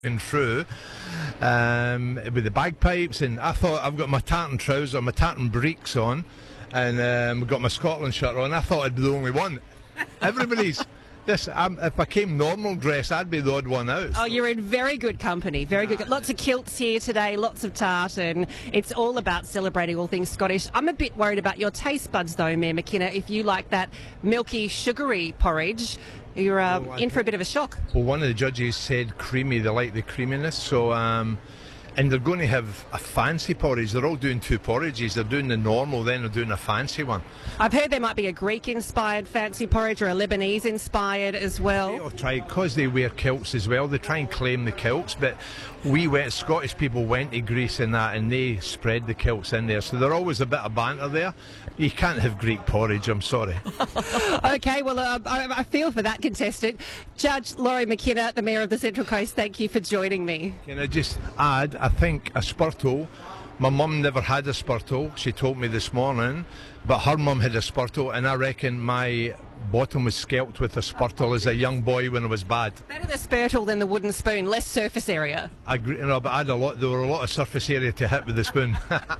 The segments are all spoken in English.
through with the bagpipes, and I thought I've got my tartan trousers, my tartan breeks on, and got my Scotland shirt on. I thought I'd be the only one. Everybody's this. If I came normal dress, I'd be the odd one out. Oh, you're in very good company. Very good. Lots of kilts here today, lots of tartan. It's all about celebrating all things Scottish. I'm a bit worried about your taste buds, though, Mayor McKenna. If you like that milky, sugary porridge, you're in for a bit of a shock. Well, one of the judges said creamy. They like the creaminess. So, and they're going to have a fancy porridge. They're all doing two porridges. They're doing the normal, then they're doing a fancy one. I've heard there might be a Greek-inspired fancy porridge or a Lebanese-inspired as well. They'll try, because they wear kilts as well, they try and claim the kilts, but Scottish people went to Greece and that, and they spread the kilts in there. So there's always a bit of banter there. You can't have Greek porridge, I'm sorry. OK, well, I feel for that contestant. Judge Laurie McKenna, the Mayor of the Central Coast, thank you for joining me. Can I just add, I think a spurtle, my mum never had a spurtle, she told me this morning, but her mum had a spurtle, and I reckon my bottom was scalped with a spurtle as a young boy when I was bad. Better the spurtle than the wooden spoon, less surface area. I agree, but there were a lot of surface area to hit with the spoon.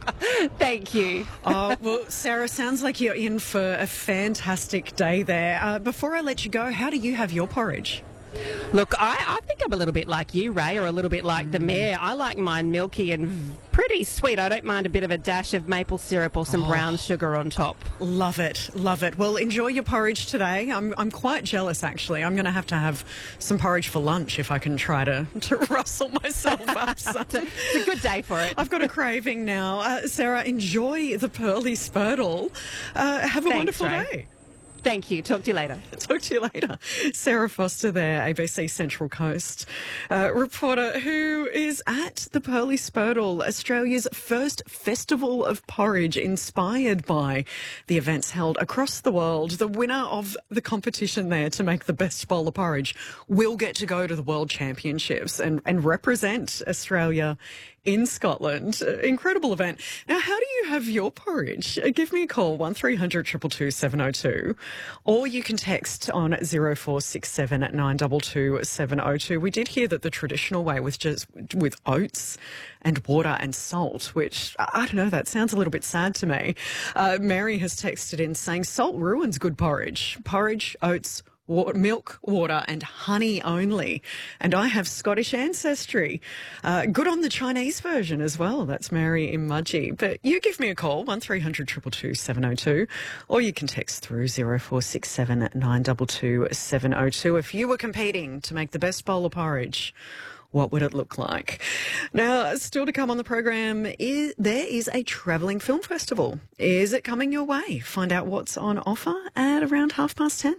Thank you. Oh, well, Sarah, sounds like you're in for a fantastic day there. Before I let you go, how do you have your porridge? Look, I think I'm a little bit like you, Ray, or a little bit like the Mayor. I like mine milky and pretty sweet. I don't mind a bit of a dash of maple syrup or some brown sugar on top. Love it, love it. Well, enjoy your porridge today. I'm quite jealous, actually. I'm going to have some porridge for lunch if I can try to rustle myself up. It's a good day for it. I've got a craving now. Sarah, enjoy the pearly spurtle. Have a wonderful day. Thank you. Talk to you later. Talk to you later. Sarah Foster there, ABC Central Coast reporter, who is at the Pearly Spurtle, Australia's first festival of porridge inspired by the events held across the world. The winner of the competition there to make the best bowl of porridge will get to go to the World Championships and represent Australia in Scotland. Incredible event. Now, how do you have your porridge? Give me a call, 1300 222 702, or you can text on 0467 922 702. We did hear that the traditional way was just with oats and water and salt, which, I don't know, that sounds a little bit sad to me. Mary has texted in saying salt ruins good porridge. Porridge, oats, milk, water and honey only. And I have Scottish ancestry. Good on the Chinese version as well. That's Mary in Mudgee. But you give me a call, 1300 222 702, or you can text through 0467 922 702. If you were competing to make the best bowl of porridge, what would it look like? Now, still to come on the program, there is a travelling film festival. Is it coming your way? Find out what's on offer at around 10:30.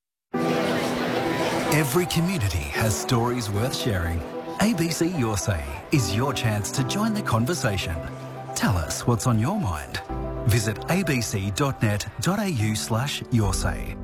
Every community has stories worth sharing. ABC Your Say is your chance to join the conversation. Tell us what's on your mind. Visit abc.net.au/yoursay.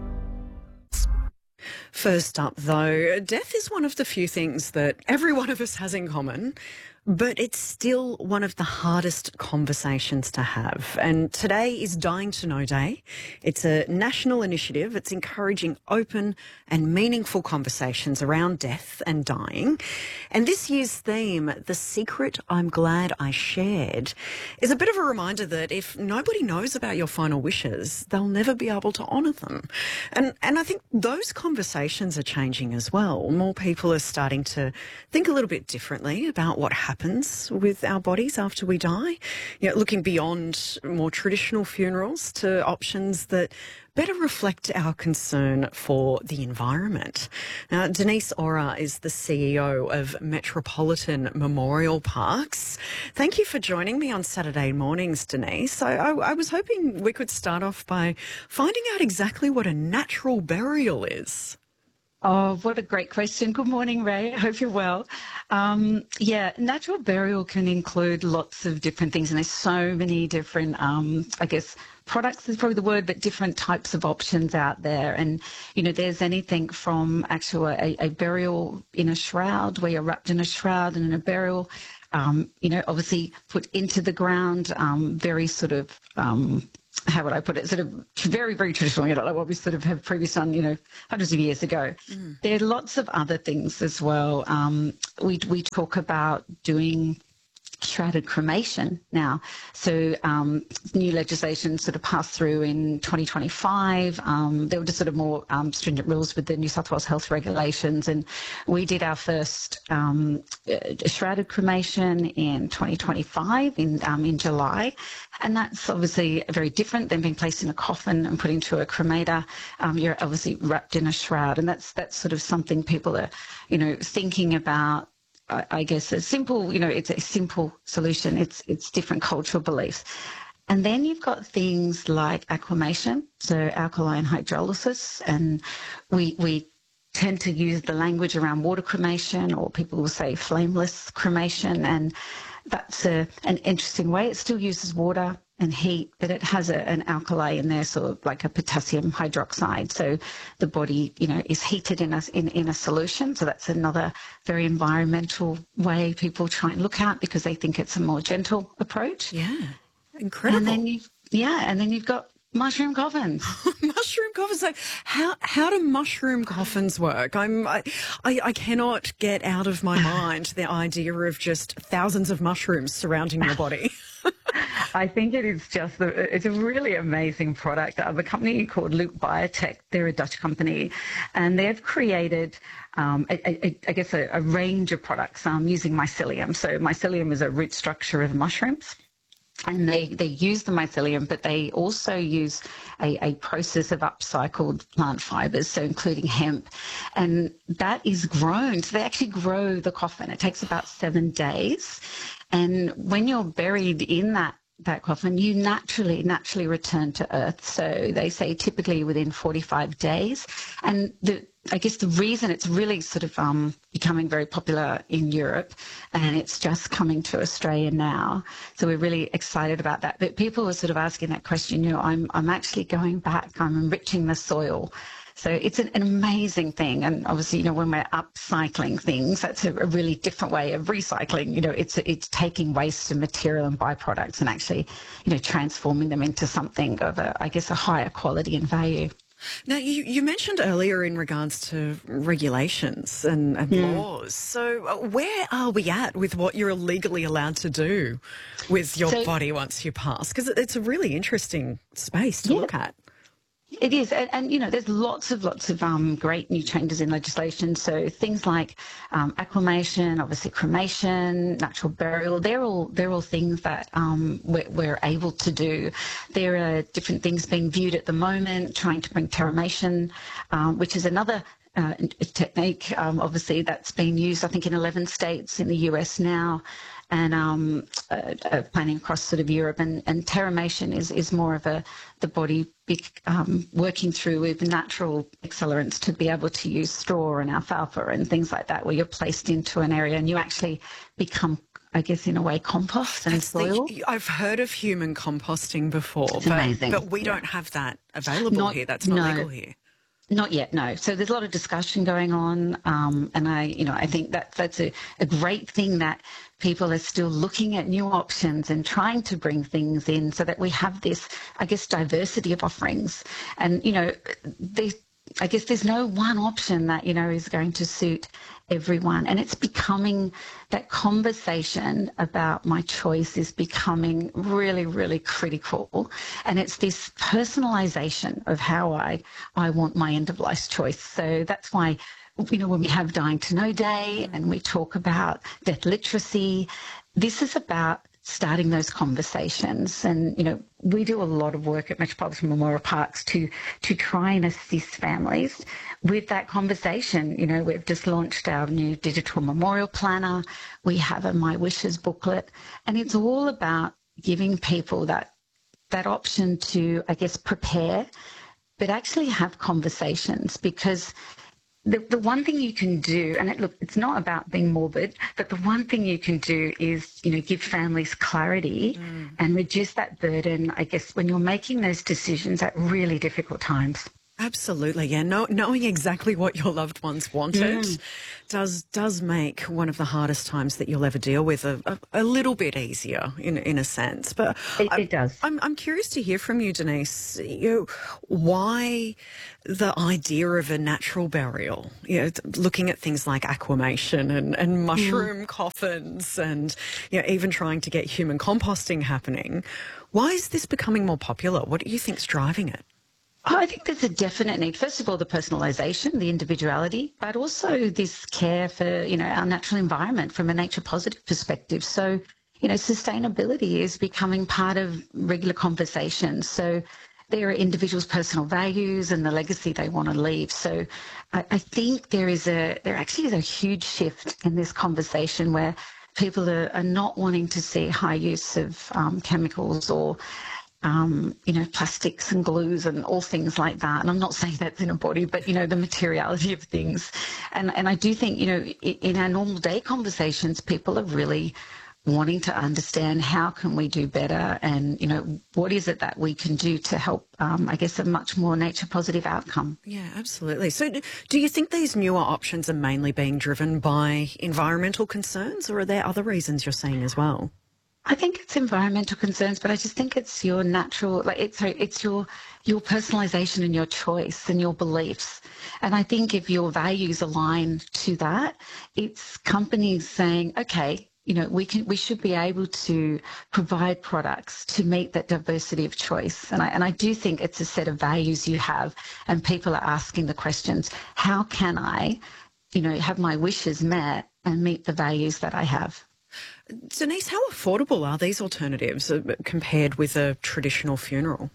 First up, though, death is one of the few things that every one of us has in common, but it's still one of the hardest conversations to have. And today is Dying to Know Day. It's a national initiative. It's encouraging open and meaningful conversations around death and dying. And this year's theme, The Secret I'm Glad I Shared, is a bit of a reminder that if nobody knows about your final wishes, they'll never be able to honour them. And I think those conversations are changing as well. More people are starting to think a little bit differently about what happens with our bodies after we die, looking beyond more traditional funerals to options that better reflect our concern for the environment. Now, Denise Ora is the CEO of Metropolitan Memorial Parks. Thank you for joining me on Saturday mornings, Denise. I was hoping we could start off by finding out exactly what a natural burial is. Oh, what a great question. Good morning, Ray. I hope you're well. Natural burial can include lots of different things, and there's so many different, products is probably the word, but different types of options out there. And, there's anything from actually a burial in a shroud, where you're wrapped in a shroud and in a burial, obviously put into the ground, very sort of how would I put it, sort of very, very traditional, like what we sort of have previously done, hundreds of years ago. There are lots of other things as well. We talk about doing shrouded cremation now. So new legislation sort of passed through in 2025. There were just sort of more stringent rules with the New South Wales health regulations, and we did our first shrouded cremation in 2025 in July, and that's obviously very different than being placed in a coffin and put into a cremator. You're obviously wrapped in a shroud, and that's sort of something people are thinking about. I guess it's a simple solution. It's different cultural beliefs. And then you've got things like aquamation, so alkaline hydrolysis, and we tend to use the language around water cremation, or people will say flameless cremation, and that's an interesting way. It still uses water and heat, but it has an alkali in there, sort of like a potassium hydroxide. So the body, is heated in a solution. So that's another very environmental way people try and look at, because they think it's a more gentle approach. Yeah, incredible. And then you've got mushroom coffins. Mushroom coffins. So how do mushroom coffins work? I cannot get out of my mind the idea of just thousands of mushrooms surrounding your body. I think it is it's a really amazing product. The company called Loop Biotech, they're a Dutch company, and they've created, a range of products using mycelium. So mycelium is a root structure of mushrooms. And they use the mycelium, but they also use a process of upcycled plant fibres, so including hemp. And that is grown. So they actually grow the coffin. It takes about 7 days. And when you're buried in that coffin, you naturally return to earth. So they say typically within 45 days. And I guess the reason it's really sort of becoming very popular in Europe, and it's just coming to Australia now. So we're really excited about that. But people are sort of asking that question, I'm actually going back, I'm enriching the soil. So it's an amazing thing. And obviously, when we're upcycling things, that's a really different way of recycling. It's taking waste and material and byproducts and actually, transforming them into something of a higher quality and value. Now, you mentioned earlier in regards to regulations and laws. So where are we at with what you're legally allowed to do with your body once you pass? Because it's a really interesting space to look at. It is, and there's lots of great new changes in legislation. So things like acclimation, obviously cremation, natural burial. They're all things that we're able to do. There are different things being viewed at the moment, trying to bring terramation, which is another technique, obviously, that's being used, I think, in 11 states in the US now, and planning across sort of Europe. And terramation is more of the body working through with natural accelerants to be able to use straw and alfalfa and things like that, where you're placed into an area and you actually become, I guess, in a way, compost and soil. I've heard of human composting before, it's amazing. But we don't have that available here. That's not legal here. Not yet, no. So there's a lot of discussion going on, and I think that's a great thing, that people are still looking at new options and trying to bring things in so that we have this, I guess, diversity of offerings. And, I guess there's no one option that, is going to suit everyone. And it's becoming, that conversation about my choice is becoming really, really critical. And it's this personalisation of how I want my end-of-life choice. So that's why, when we have Dying to Know Day and we talk about death literacy, this is about starting those conversations. And, we do a lot of work at Metropolitan Memorial Parks to try and assist families with that conversation. We've just launched our new digital memorial planner. We have a My Wishes booklet, and it's all about giving people that option to, I guess, prepare, but actually have conversations. Because the one thing you can do, and it's not about being morbid, but the one thing you can do is, give families clarity and reduce that burden, I guess, when you're making those decisions at really difficult times. Absolutely, yeah. Knowing exactly what your loved ones wanted does make one of the hardest times that you'll ever deal with a little bit easier in a sense. But It does. I'm curious to hear from you, Denise. Why the idea of a natural burial? Looking at things like aquamation and mushroom coffins, and even trying to get human composting happening. Why is this becoming more popular? What do you think's driving it? I think there's a definite need. First of all, the personalisation, the individuality, but also this care for, our natural environment from a nature positive perspective. So, sustainability is becoming part of regular conversations. So there are individuals' personal values and the legacy they want to leave. So I think there actually is a huge shift in this conversation where people are not wanting to see high use of chemicals or plastics and glues and all things like that. And I'm not saying that's in a body, but, the materiality of things. And I do think, in our normal day conversations, people are really wanting to understand how can we do better and, what is it that we can do to help, a much more nature positive outcome. Yeah, absolutely. So do you think these newer options are mainly being driven by environmental concerns, or are there other reasons you're seeing as well? I think it's environmental concerns, but I just think it's your natural, it's your personalisation and your choice and your beliefs. And I think if your values align to that, it's companies saying, okay, we should be able to provide products to meet that diversity of choice. And I do think it's a set of values you have, and people are asking the questions, how can I, have my wishes met and meet the values that I have? Denise, how affordable are these alternatives compared with a traditional funeral?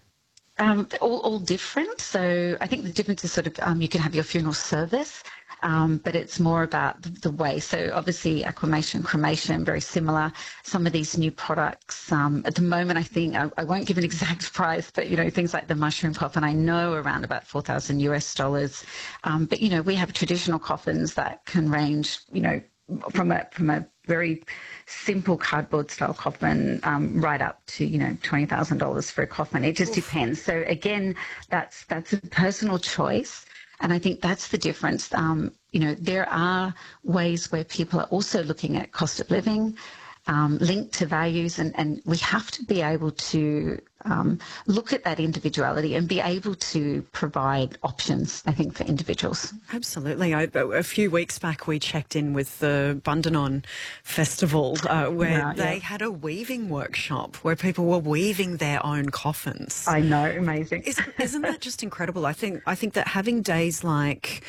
All different. So I think the difference is sort of you can have your funeral service, but it's more about the way. So obviously aquamation, cremation, very similar. Some of these new products, at the moment, I think, I won't give an exact price, but, things like the mushroom coffin, I know around about $4,000 US. But, we have traditional coffins that can range, from a very simple cardboard style coffin right up to $20,000 for a coffin. It just depends. So again, that's a personal choice, and I think that's the difference. There are ways where people are also looking at cost of living, linked to values, and we have to be able to look at that individuality and be able to provide options, I think, for individuals. Absolutely. A few weeks back, we checked in with the Bundanon Festival where they had a weaving workshop where people were weaving their own coffins. I know, amazing. Isn't that just incredible? I think that having days like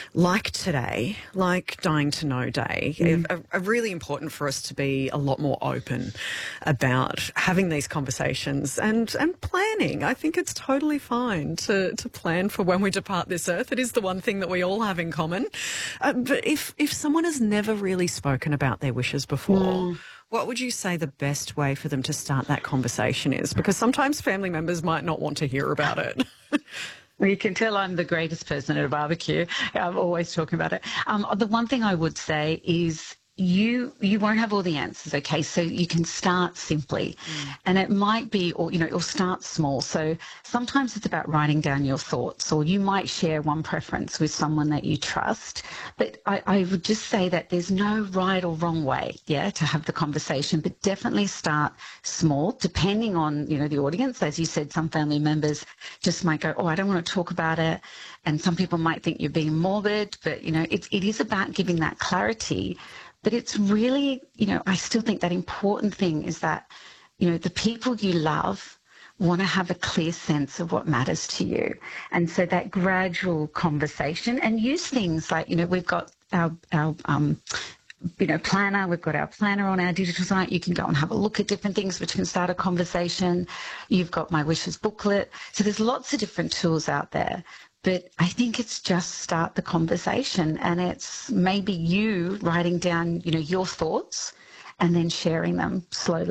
today, like Dying to Know Day, are really important for us to be a lot more open about having these conversations and planning. I think it's totally fine to plan for when we depart this earth. It is the one thing that we all have in common. But if someone has never really spoken about their wishes before, what would you say the best way for them to start that conversation is? Because sometimes family members might not want to hear about it. Well, you can tell I'm the greatest person at a barbecue. I'm always talking about it. The one thing I would say is you won't have all the answers, okay? So you can start simply, and it might be, or start small. So sometimes it's about writing down your thoughts, or you might share one preference with someone that you trust. But I would just say that there's no right or wrong way, to have the conversation, but definitely start small, depending on, the audience. As you said, some family members just might go, oh, I don't want to talk about it. And some people might think you're being morbid, but, it is about giving that clarity. But it's really, I still think that important thing is that, the people you love want to have a clear sense of what matters to you. And so that gradual conversation, and use things like, we've got our planner. We've got our planner on our digital site. You can go and have a look at different things which can start a conversation. You've got My Wishes booklet. So there's lots of different tools out there. But I think it's just start the conversation, and it's maybe you writing down, your thoughts and then sharing them slowly.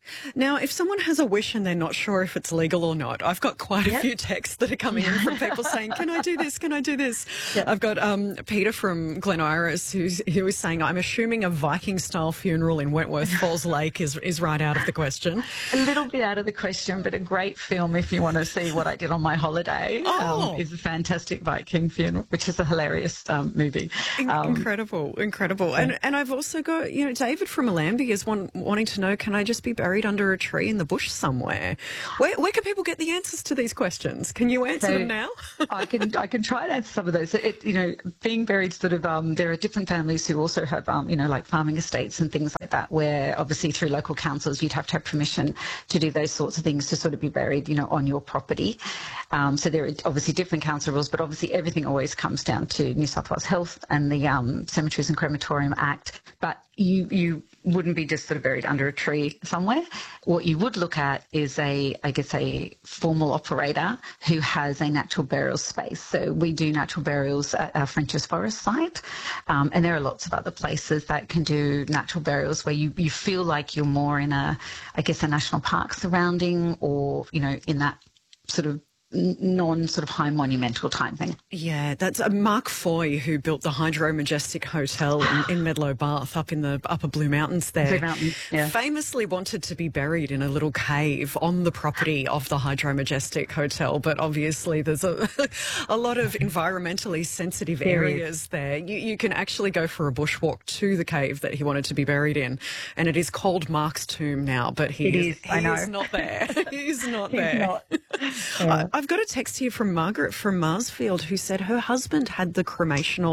Now, if someone has a wish and they're not sure if it's legal or not, I've got quite a few texts that are coming in from people saying, can I do this? Can I do this? Yep. I've got Peter from Glen Iris who was saying, I'm assuming a Viking-style funeral in Wentworth Falls Lake is right out of the question. A little bit out of the question, but a great film if you want to see what I did on my holiday. Is a fantastic Viking funeral, which is a hilarious movie. Incredible. And I've also got, David from Allambie is wanting to know, can I just be buried under a tree in the bush somewhere? Where can people get the answers to these questions? Can you answer them now? I can try to answer some of those. Being buried sort of, there are different families who also have, like farming estates and things like that, where obviously through local councils you'd have to have permission to do those sorts of things to sort of be buried, on your property. So there are obviously different council rules, but obviously everything always comes down to New South Wales Health and the Cemeteries and Crematorium Act. But you wouldn't be just sort of buried under a tree somewhere. What you would look at is a formal operator who has a natural burial space. So we do natural burials at our Frenchs Forest site, and there are lots of other places that can do natural burials where you feel like you're more in a national park surrounding, or, in that sort of non-sort of high monumental time thing. Yeah, that's Mark Foy, who built the Hydro Majestic Hotel in Medlow Bath up in the upper Blue Mountains there. Blue Mountains, yeah. Famously wanted to be buried in a little cave on the property of the Hydro Majestic Hotel, but obviously there's a lot of environmentally sensitive areas there. You can actually go for a bushwalk to the cave that he wanted to be buried in, and it is called Mark's Tomb now, but he is not there. He's not there. Yeah. I've got a text here from Margaret from Marsfield, who said her husband had the cremation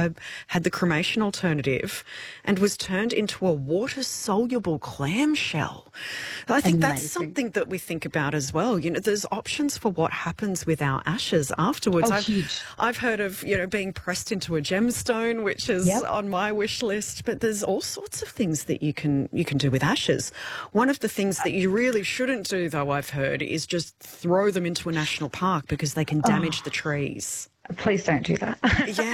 alternative and was turned into a water-soluble clamshell. I think that's something that we think about as well. There's options for what happens with our ashes afterwards. Huge. I've heard of, being pressed into a gemstone, which is on my wish list, but there's all sorts of things that you can do with ashes. One of the things that you really shouldn't do, though, I've heard, is just throw them into a national park because they can damage the trees. Please don't do that.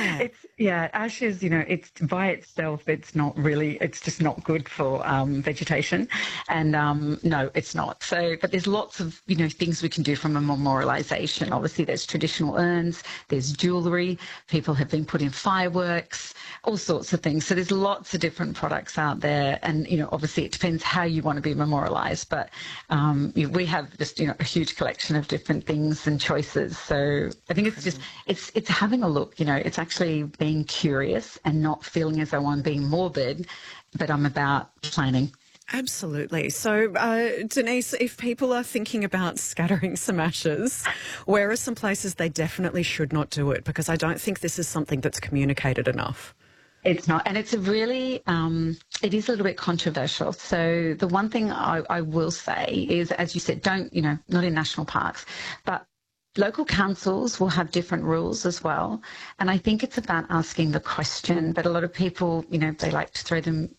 Yeah. Ashes, it's by itself, it's just not good for vegetation. And no, it's not. So, but there's lots of, things we can do from a memorialisation. Obviously, there's traditional urns, there's jewellery, people have been put in fireworks, all sorts of things. So there's lots of different products out there. And, obviously it depends how you want to be memorialised. But we have just, a huge collection of different things and choices. So I think it's just, it's having a look, it's actually being curious and not feeling as though I'm being morbid, but I'm about planning. Absolutely. So, Denise, if people are thinking about scattering some ashes, where are some places they definitely should not do it? Because I don't think this is something that's communicated enough. It's not. And it's a really, it is a little bit controversial. So the one thing I will say is, as you said, don't, not in national parks, but local councils will have different rules as well. And I think it's about asking the question. But a lot of people, they like to throw them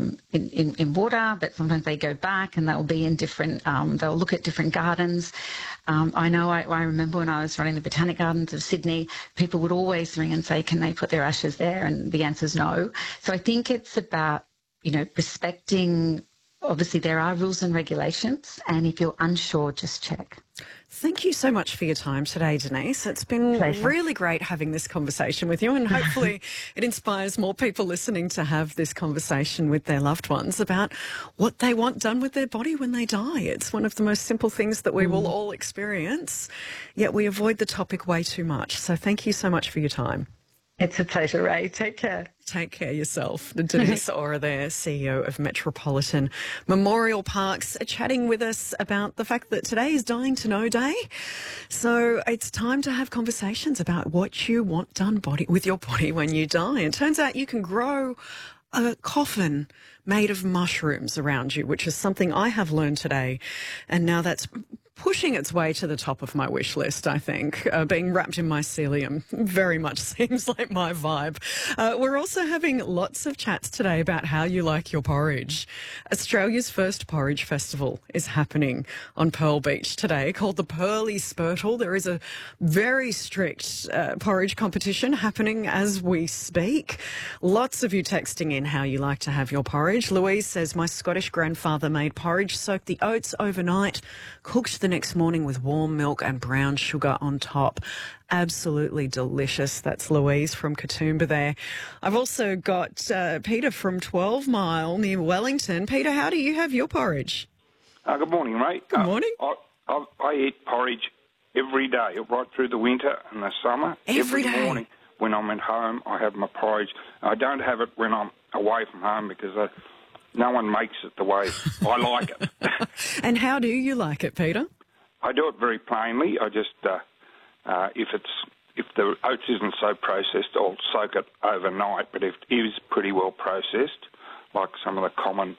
in water, but sometimes they go back and they'll be in different, they'll look at different gardens. I know I remember when I was running the Botanic Gardens of Sydney, people would always ring and say, can they put their ashes there? And the answer is no. So I think it's about, respecting, obviously there are rules and regulations, and if you're unsure, just check. Thank you so much for your time today, Denise. It's been really great having this conversation with you, and hopefully it inspires more people listening to have this conversation with their loved ones about what they want done with their body when they die. It's one of the most simple things that we will all experience, yet we avoid the topic way too much. So thank you so much for your time. It's a pleasure, Ray. Take care. Take care yourself. Denise Ora there, CEO of Metropolitan Memorial Parks, chatting with us about the fact that today is Dying to Know Day. So it's time to have conversations about what you want done with your body when you die. And it turns out you can grow a coffin made of mushrooms around you, which is something I have learned today. And now that's pushing its way to the top of my wish list, I think. Being wrapped in mycelium very much seems like my vibe. We're also having lots of chats today about how you like your porridge. Australia's first porridge festival is happening on Pearl Beach today, called the Pearly Spurtle. There is a very strict porridge competition happening as we speak. Lots of you texting in how you like to have your porridge. Louise says, my Scottish grandfather made porridge, soaked the oats overnight, cooked the next morning with warm milk and brown sugar on top. Absolutely delicious. That's Louise from Katoomba there. I've also got Peter from 12 Mile near Wellington. Peter, how do you have your porridge? Good morning, mate. Good morning. I eat porridge every day, right through the winter and the summer. Every day? Morning when I'm at home, I have my porridge. I don't have it when I'm away from home because no one makes it the way I like it. And how do you like it, Peter? I do it very plainly. I just, if the oats isn't so processed, I'll soak it overnight. But if it is pretty well processed, like some of the common